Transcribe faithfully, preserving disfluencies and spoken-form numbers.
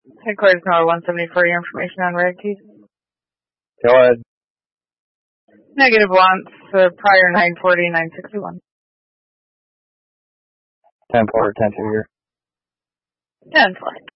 Headquarters number one seventy-four, your information on red keys. Go ahead. Negative once, uh, prior nine forty, nine sixty-one. ten four, ten two here. ten select.